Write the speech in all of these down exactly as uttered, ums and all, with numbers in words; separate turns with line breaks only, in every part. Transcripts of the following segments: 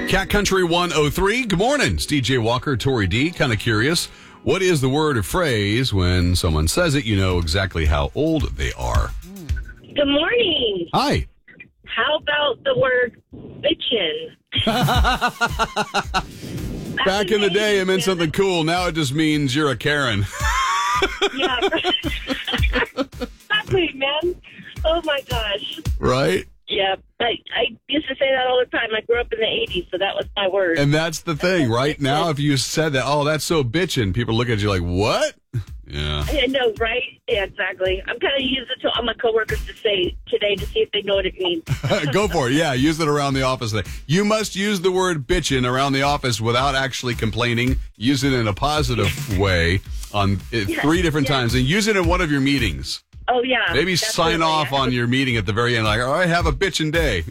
Cat Country one oh three. Good morning. It's D J Walker, Tori D. Kind of curious. What is the word or phrase when someone says it, you know exactly how old they are?
Good morning.
Hi.
How about the word bitchin'?
Back in the day, it meant something cool. Now it just means you're a Karen.
Yeah. Exactly, man. Oh, my gosh.
Right?
Yeah. I, I used to say that all the time. I grew up in the eighties, so that was my word.
And that's the thing, right? Now, if you said that, oh, that's so bitchin', people look at you like, what? Yeah.
I know, right? Yeah, exactly. I'm kind of using it to all my coworkers to say today to see if they know what it means.
Go for it. Yeah, use it around the office. You must use the word bitchin' around the office without actually complaining. Use it in a positive way on uh,
Yeah,
three different
yeah.
times. And use it in one of your meetings.
Oh, yeah.
Maybe
definitely.
sign off on your meeting at the very end, like, all right, have a bitchin' day.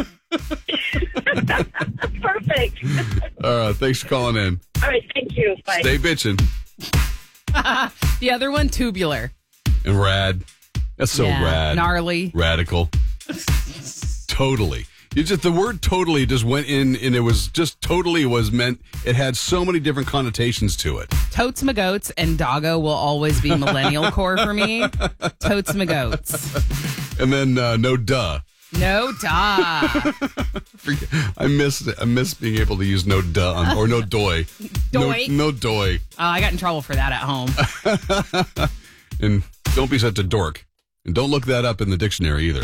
Perfect.
All right, thanks for calling in.
All right, thank you. Bye.
Stay bitchin'.
The other one, tubular.
And rad. That's so
Yeah,
rad.
gnarly.
Radical. Totally. You just the word totally just went in and it was just totally was meant it had so many different connotations to it.
Totes my goats and doggo will always be millennial core for me. Totes my goats.
And then uh, no duh.
No duh.
Forget- I miss I miss being able to use no duh on, or no doy.
Doy.
No, no doy.
Oh, I got in trouble for that at home.
And don't be such a dork. And don't look that up in the dictionary either.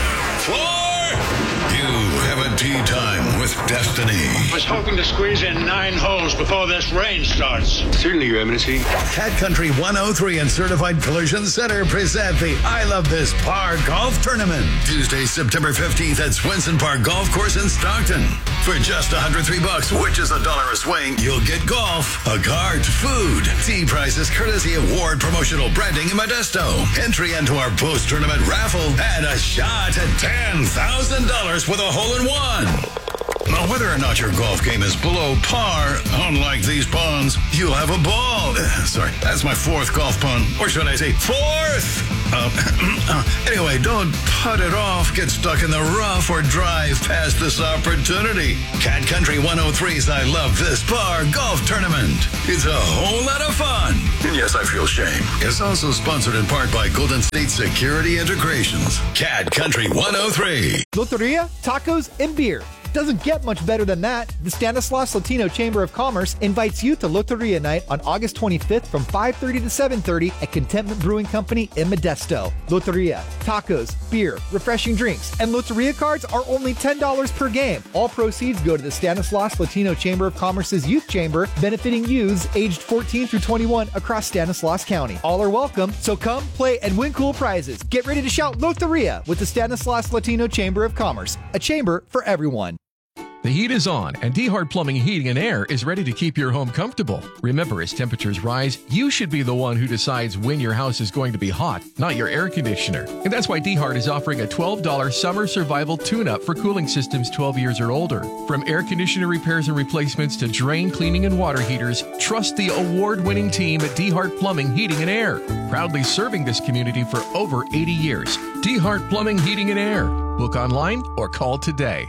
Floor! You have a tea time with Destiny.
I was hoping to squeeze in nine holes before this rain starts.
Certainly, Your Eminency.
Cat Country one oh three and Certified Collision Center present the I Love This Par Golf Tournament. Tuesday, September fifteenth at Swenson Park Golf Course in Stockton. For just one hundred three bucks, which is a dollar a swing, you'll get golf, a cart, food, tea prices courtesy of Ward Promotional Branding in Modesto. Entry into our post-tournament raffle and a shot at ten thousand dollars with a hole-in-one. Now, whether or not your golf game is below par, unlike these ponds, you'll have a ball. Sorry, that's my fourth golf pun. Or should I say fourth? Uh, uh, anyway, don't putt it off, get stuck in the rough, or drive past this opportunity. Cat Country one oh three's I Love This Par Golf Tournament. It's a whole lot of fun. And yes, I feel shame. It's also sponsored in part by Golden State Security Integrations. Cat Country one oh three.
Loteria, tacos, and beer. Doesn't get much better than that. The Stanislaus Latino Chamber of Commerce invites you to Loteria Night on August twenty-fifth from five thirty to seven thirty at Contentment Brewing Company in Modesto. Loteria, tacos, beer, refreshing drinks, and Loteria cards are only ten dollars per game. All proceeds go to the Stanislaus Latino Chamber of Commerce's Youth Chamber, benefiting youths aged fourteen through twenty-one across Stanislaus County. All are welcome, so come, play, and win cool prizes. Get ready to shout Loteria with the Stanislaus Latino Chamber of Commerce, a chamber for everyone.
The heat is on, and DeHart Plumbing, Heating, and Air is ready to keep your home comfortable. Remember, as temperatures rise, you should be the one who decides when your house is going to be hot, not your air conditioner. And that's why DeHart is offering a twelve dollars summer survival tune-up for cooling systems twelve years or older. From air conditioner repairs and replacements to drain cleaning and water heaters, trust the award-winning team at DeHart Plumbing, Heating, and Air. Proudly serving this community for over eighty years. DeHart Plumbing, Heating, and Air. Book online or call today.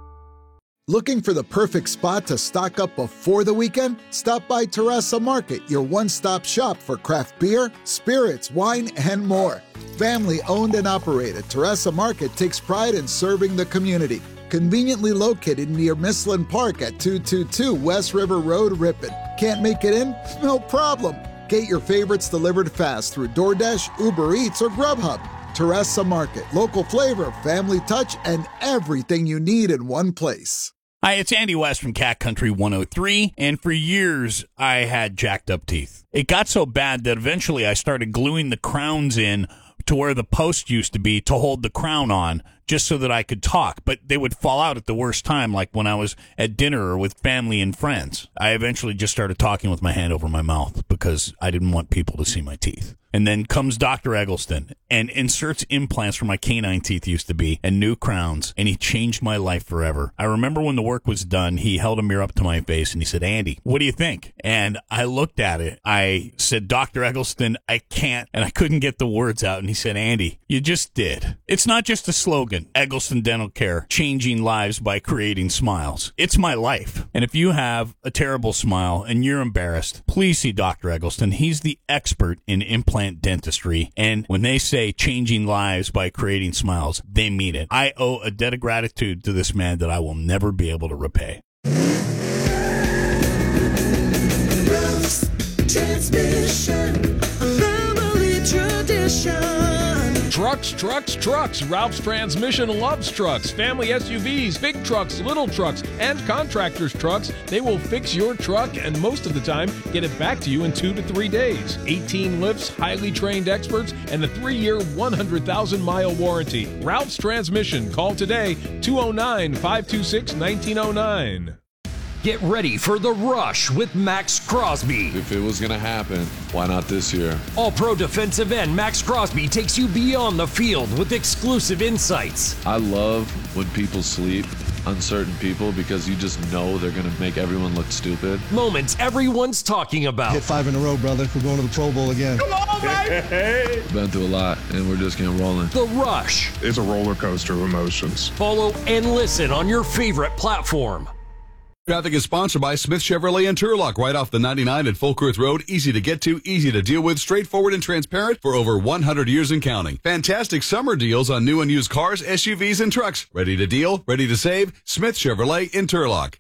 Looking for the perfect spot to stock up before the weekend? Stop by Terrassa Market, your one-stop shop for craft beer, spirits, wine, and more. Family owned and operated, Terrassa Market takes pride in serving the community. Conveniently located near Mislin Park at two twenty-two West River Road, Ripon. Can't make it in? No problem. Get your favorites delivered fast through DoorDash, Uber Eats, or Grubhub. Terrassa Market, local flavor, family touch, and everything you need in one place.
Hi, it's Andy West from Cat Country one oh three, and for years I had jacked up teeth. It got so bad that eventually I started gluing the crowns in to where the post used to be to hold the crown on, just so that I could talk, but they would fall out at the worst time, like when I was at dinner or with family and friends. I eventually just started talking with my hand over my mouth because I didn't want people to see my teeth. And then comes Doctor Eggleston and inserts implants where my canine teeth used to be and new crowns, and he changed my life forever. I remember when the work was done, he held a mirror up to my face and he said, "Andy, what do you think?" And I looked at it. I said, "Doctor Eggleston, I can't," and I couldn't get the words out. And he said, "Andy, you just did." It's not just a slogan. slogan, Eggleston Dental Care, changing lives by creating smiles. It's my life. And if you have a terrible smile and you're embarrassed, please see Doctor Eggleston. He's the expert in implant dentistry. And when they say changing lives by creating smiles, they mean it. I owe a debt of gratitude to this man that I will never be able to repay.
Ralph's Transmission, a family tradition.
Trucks, trucks, trucks. Ralph's Transmission loves trucks. Family S U Vs, big trucks, little trucks, and contractors' trucks. They will fix your truck and most of the time get it back to you in two to three days. eighteen lifts, highly trained experts, and a three-year, one hundred thousand mile warranty. Ralph's Transmission. Call today, two oh nine, five two six, nineteen oh nine.
Get ready for the rush with Max Crosby.
If it was going to happen, why not this year?
All-pro defensive end Max Crosby takes you beyond the field with exclusive insights.
I love when people sleep, uncertain people, because you just know they're going to make everyone look stupid.
Moments everyone's talking about.
Hit five in a row, brother. We're going to the Pro Bowl again.
Come on, baby! Been through a lot, and we're just getting rolling.
The Rush.
It's a roller coaster of emotions.
Follow and listen on your favorite platform.
Traffic is sponsored by Smith Chevrolet and Turlock, right off the ninety-nine at Folkworth Road. Easy to get to, easy to deal with, straightforward and transparent for over one hundred years and counting. Fantastic summer deals on new and used cars, S U Vs, and trucks. Ready to deal, ready to save? Smith Chevrolet in Turlock.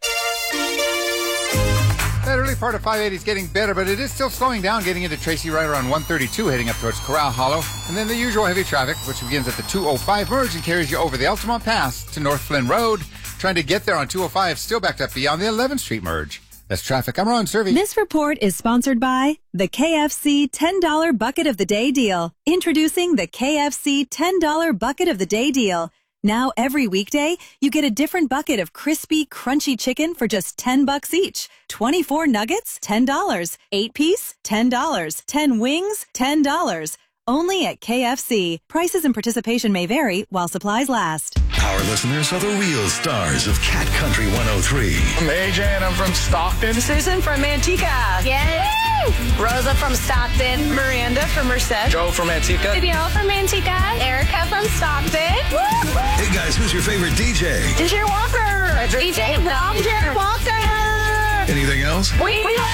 That early part of five eighty is getting better, but it is still slowing down, getting into Tracy right around one thirty-two, heading up towards Corral Hollow. And then the usual heavy traffic, which begins at the two oh five merge and carries you over the Altamont Pass to North Flynn Road. Trying to get there on two oh five, still backed up beyond the eleventh Street merge. That's traffic. I'm Ron Servey.
This report is sponsored by the K F C ten dollar Bucket of the Day deal. Introducing the K F C ten dollar Bucket of the Day deal. Now every weekday, you get a different bucket of crispy, crunchy chicken for just ten bucks each. twenty-four nuggets, ten dollars. eight piece, ten dollars. ten wings, ten dollars. Only at K F C. Prices and participation may vary while supplies last.
Our listeners are the real stars of Cat Country one oh three.
I'm A J and I'm from Stockton.
Susan from Manteca. Yes. Woo! Rosa from Stockton.
Miranda from Merced. Joe from Manteca.
Danielle from Manteca. Erica from Stockton. Woo!
Hey guys, who's your favorite D J?
D J Walker. D J Walker. Walker.
Anything else?
We, we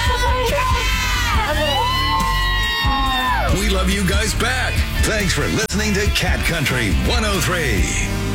We love you guys back. Thanks for listening to Cat Country one oh three.